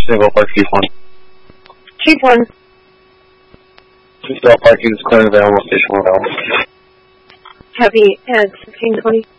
Single Park, Chief 1. Chief 1. Single Park is clear available, station 1 available. Heavy at 1620.